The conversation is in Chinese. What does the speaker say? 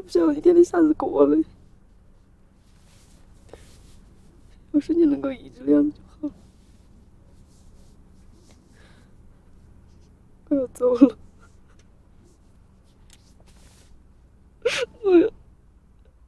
不想一天一下子过了。要是你能够一直这样就好了。我要走了。